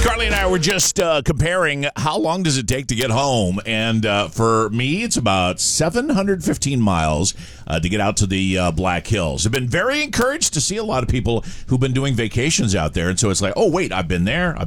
Carly and I were just comparing how long does it take to get home, and for me, it's about 715 miles to get out to the Black Hills. I've been very encouraged to see a lot of people who've been doing vacations out there, and so it's like, oh, wait, I've been there.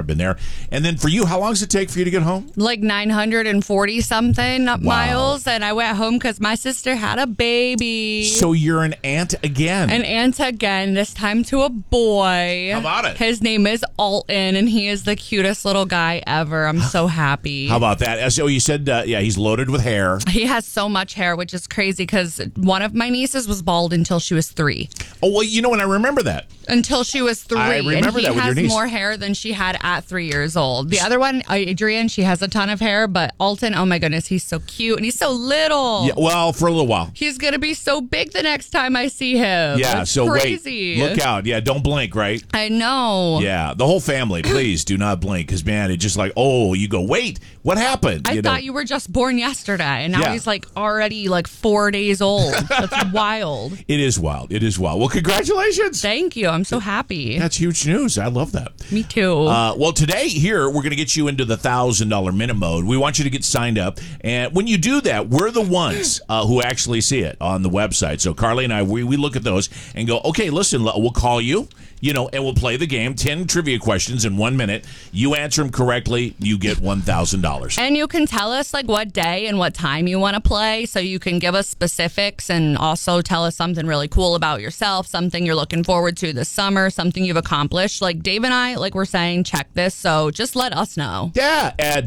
And then for you, how long does it take for you to get home? Like 940-something miles, and I went home because my sister had a baby. So you're an aunt again. An aunt again, this time to a boy. How about it? His name is Alton, and he is the cutest little guy ever. I'm so happy. How about that? So you said, he's loaded with hair. He has so much hair, which is crazy because one of my nieces was bald until she was 3. Oh, well, and I remember that. Until she was 3. I remember that with your niece. He has more hair than she had at 3 years old. The other one, Adrian, she has a ton of hair, but Alton, oh my goodness, he's so cute and he's so little. Yeah, well, for a little while. He's going to be so big the next time I see him. Yeah, it's so crazy. Wait, look out. Yeah, don't blink, right? I know. Yeah, the whole family, please do not blink because, man, it's just like, oh, you go, wait, what happened? I thought you were just born yesterday, and now he's already 4 days old. That's wild. It is wild. Well, congratulations. Thank you. I'm so happy. That's huge news. I love that. Me too. Well, today here, we're going to get you into the $1,000 minute mode. We want you to get signed up. And when you do that, we're the ones who actually see it on the website. So Carly and I, we look at those and go, okay, listen, we'll call you. And we'll play the game. 10 trivia questions in 1 minute. You answer them correctly, you get $1,000. And you can tell us what day and what time you want to play, so you can give us specifics and also tell us something really cool about yourself, something you're looking forward to this summer, something you've accomplished. Like Dave and I, we're saying, check this. So just let us know. Yeah, at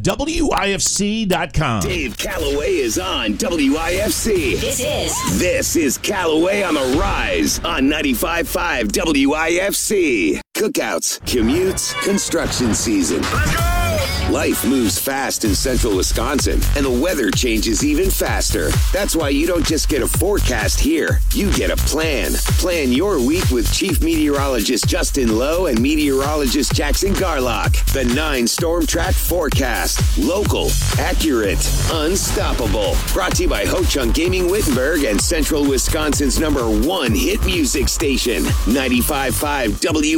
WIFC.com. Dave Calloway is on WIFC. This is Calloway on the Rise on 95.5 WIFC. Cookouts, commutes, construction season. Let's go! Life moves fast in central Wisconsin, and the weather changes even faster. That's why you don't just get a forecast here. You get a plan. Plan your week with Chief Meteorologist Justin Lowe and Meteorologist Jackson Garlock. The 9 Storm Track Forecast. Local, accurate, unstoppable. Brought to you by Ho Chunk Gaming Wittenberg and Central Wisconsin's #1 hit music station, 95.5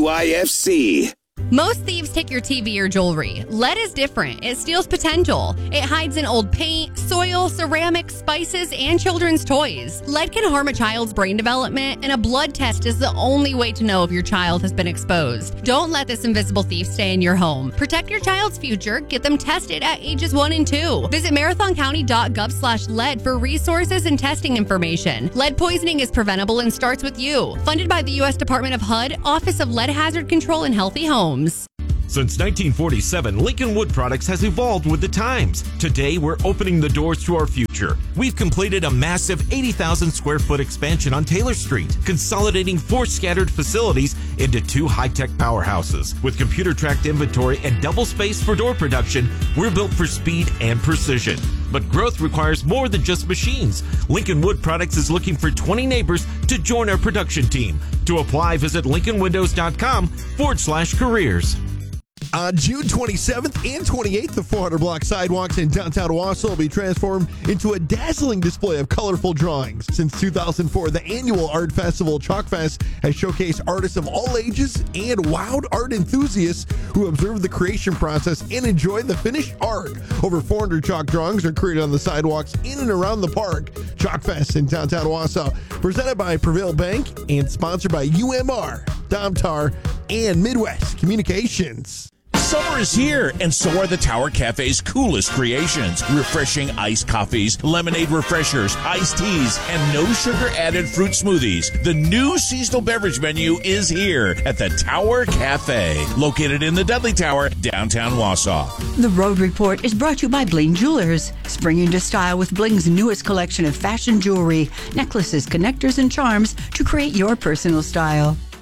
WIFC. Most thieves take your TV or jewelry. Lead is different. It steals potential. It hides in old paint, soil, ceramics, spices, and children's toys. Lead can harm a child's brain development, and a blood test is the only way to know if your child has been exposed. Don't let this invisible thief stay in your home. Protect your child's future. Get them tested at ages 1 and 2. Visit marathoncounty.gov/lead for resources and testing information. Lead poisoning is preventable and starts with you. Funded by the U.S. Department of HUD, Office of Lead Hazard Control and Healthy Homes. Since 1947, Lincoln Wood Products has evolved with the times. Today, we're opening the doors to our future. We've completed a massive 80,000 square foot expansion on Taylor Street, consolidating 4 scattered facilities into 2 high-tech powerhouses. With computer-tracked inventory and double space for door production, we're built for speed and precision. But growth requires more than just machines. Lincoln Wood Products is looking for 20 neighbors to join our production team. To apply, visit lincolnwindows.com/careers. On June 27th and 28th, the 400-block sidewalks in downtown Wausau will be transformed into a dazzling display of colorful drawings. Since 2004, the annual art festival, Chalkfest, has showcased artists of all ages and wowed art enthusiasts who observe the creation process and enjoy the finished art. Over 400 chalk drawings are created on the sidewalks in and around the park. Chalkfest in downtown Wausau, presented by Prevail Bank and sponsored by UMR, Domtar, and Midwest Communications. Summer is here, and so are the Tower Cafe's coolest creations. Refreshing iced coffees, lemonade refreshers, iced teas, and no sugar-added fruit smoothies. The new seasonal beverage menu is here at the Tower Cafe, located in the Dudley Tower, downtown Wausau. The Road Report is brought to you by Bling Jewelers. Spring into style with Bling's newest collection of fashion jewelry, necklaces, connectors, and charms to create your personal style.